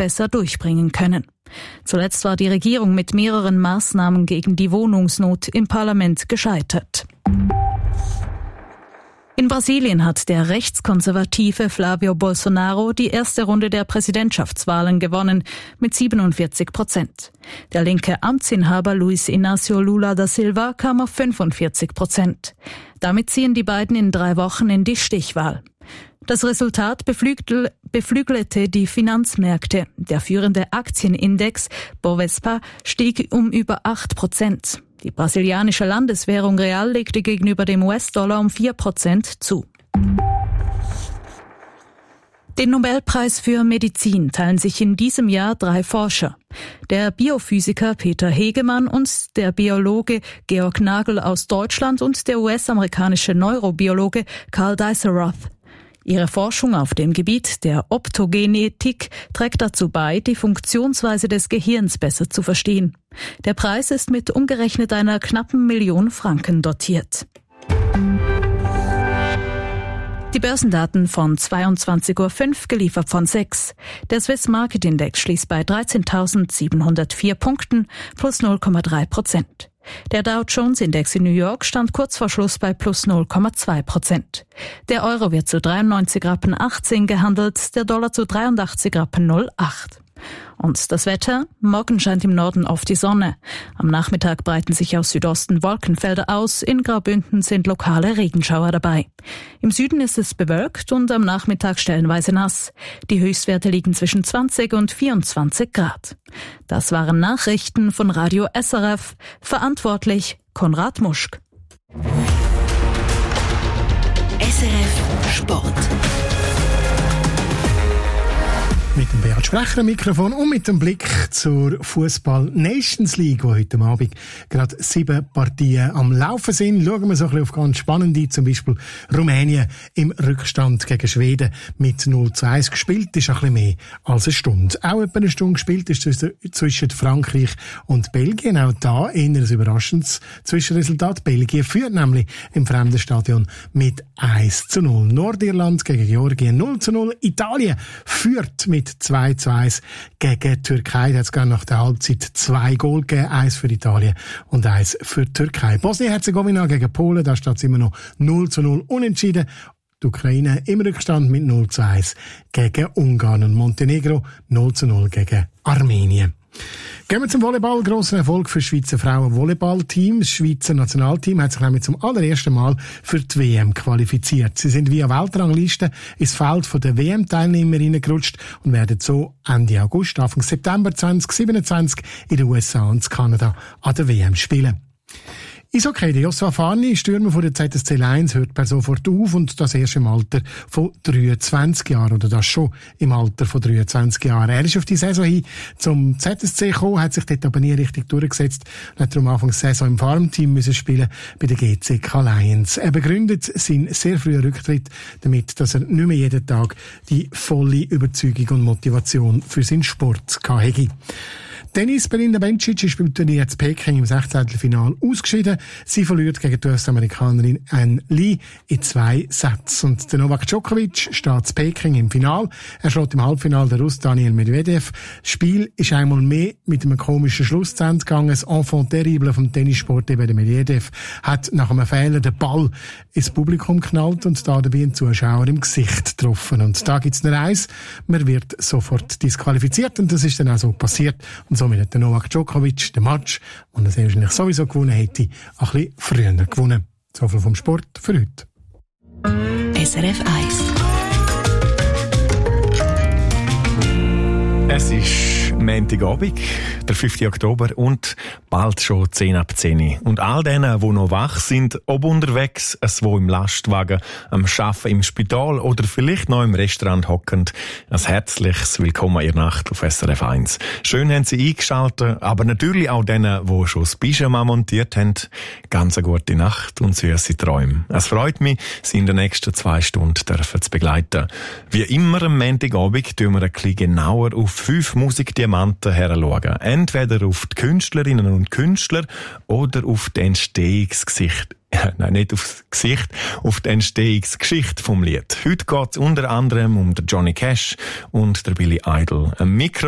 besser durchbringen können. Zuletzt war die Regierung mit mehreren Maßnahmen gegen die Wohnungsnot im Parlament gescheitert. In Brasilien hat der rechtskonservative Flavio Bolsonaro die erste Runde der Präsidentschaftswahlen gewonnen mit 47%. Der linke Amtsinhaber Luiz Inácio Lula da Silva kam auf 45%. Damit ziehen die beiden in 3 Wochen in die Stichwahl. Das Resultat beflügelte die Finanzmärkte. Der führende Aktienindex Bovespa stieg um über 8%. Die brasilianische Landeswährung Real legte gegenüber dem US-Dollar um 4% zu. Den Nobelpreis für Medizin teilen sich in diesem Jahr 3 Forscher. Der Biophysiker Peter Hegemann und der Biologe Georg Nagel aus Deutschland und der US-amerikanische Neurobiologe Carl Dieselroth. Ihre Forschung auf dem Gebiet der Optogenetik trägt dazu bei, die Funktionsweise des Gehirns besser zu verstehen. Der Preis ist mit umgerechnet einer knappen Million Franken dotiert. Die Börsendaten von 22.05 Uhr, geliefert von 6. Der Swiss Market Index schließt bei 13.704 Punkten plus 0,3%. Der Dow Jones Index in New York stand kurz vor Schluss bei plus 0,2%. Der Euro wird zu 93,18 Rappen gehandelt, der Dollar zu 83,08 Rappen. Und das Wetter? Morgen scheint im Norden oft die Sonne. Am Nachmittag breiten sich aus Südosten Wolkenfelder aus. In Graubünden sind lokale Regenschauer dabei. Im Süden ist es bewölkt und am Nachmittag stellenweise nass. Die Höchstwerte liegen zwischen 20 und 24 Grad. Das waren Nachrichten von Radio SRF. Verantwortlich Konrad Muschk. SRF Sport. Mit dem Beat Sprecher am Mikrofon und mit dem Blick zur Fußball Nations League, wo heute Abend gerade 7 Partien am Laufen sind. Schauen wir so ein bisschen auf ganz spannende, zum Beispiel Rumänien im Rückstand gegen Schweden mit 0:1 gespielt. Ist ein bisschen mehr als eine Stunde. Auch etwa eine Stunde gespielt ist zwischen Frankreich und Belgien. Auch da eher ein überraschendes Zwischenresultat. Belgien führt nämlich im fremden Stadion mit 1:0. Nordirland gegen Georgien 0:0. Italien führt mit 2:1 gegen Türkei. Da hat es gerade nach der Halbzeit 2 Goal gegeben. 1 für Italien und 1 für die Türkei. Bosnien-Herzegowina gegen Polen, da steht es immer noch 0:0 unentschieden. Die Ukraine im Rückstand mit 0:1 gegen Ungarn und Montenegro 0:0 gegen Armenien. Gehen wir zum Volleyball. Grosser Erfolg für das Schweizer Frauen-Volleyball-Team. Das Schweizer Nationalteam hat sich nämlich zum allerersten Mal für die WM qualifiziert. Sie sind via Weltrangliste ins Feld der WM-Teilnehmerinnen gerutscht und werden so Ende August, Anfang September 2027 in den USA und Kanada an der WM spielen. Eishockey, der Joshua Farni, Stürmer von der ZSC Lions, hört per sofort auf und das erst im Alter von 23 Jahren, oder das schon im Alter von 23 Jahren. Er ist auf die Saison hin zum ZSC gekommen, hat sich dort aber nie richtig durchgesetzt und hat darum Anfang der Saison im Farmteam müssen spielen bei den GCK Lions. Er begründet seinen sehr frühen Rücktritt damit, dass er nicht mehr jeden Tag die volle Überzeugung und Motivation für seinen Sport hatte. Tennis, Belinda Bencic ist beim Turnier in Peking im 16. Finale ausgeschieden. Sie verliert gegen die US-Amerikanerin Ann Lee in 2 Sätzen. Und der Novak Djokovic steht in Peking im Finale. Er schlägt im Halbfinale den Russ Daniel Medvedev. Das Spiel ist einmal mehr mit einem komischen Schluss zu Ende gegangen. Das Enfant terrible vom Tennissport, eben der Medvedev, hat nach einem Fehler den Ball ins Publikum geknallt und da dabei einen Zuschauer im Gesicht getroffen. Und da gibt's nur eins: man wird sofort disqualifiziert, und das ist dann auch so passiert. Und somit hat der Novak Djokovic den Match, den er sehr wahrscheinlich sowieso gewonnen hätte, ein bisschen früher gewonnen. So viel vom Sport für heute. SRF 1. Es ist Montagabend, der 5. Oktober und bald schon 10 ab 10. Und all denen, die noch wach sind, ob unterwegs, wo im Lastwagen, am Arbeiten im Spital oder vielleicht noch im Restaurant hockend, ein herzliches Willkommen in der Nacht auf SRF 1. Schön haben Sie eingeschaltet, aber natürlich auch denen, die schon das Pyjama montiert haben, ganz eine gute Nacht und süße Träume. Es freut mich, Sie in den nächsten 2 Stunden zu begleiten. Wie immer am Montagabend tun wir ein bisschen genauer auf 5 Musikdiamanten heranschauen. Entweder auf die Künstlerinnen und Künstler oder auf die Entstehungsgesicht. Nein, nicht aufs Gesicht, auf die Entstehungsgeschichte vom Lied. Heute geht es unter anderem um den Johnny Cash und der Billy Idol. Ein Mikro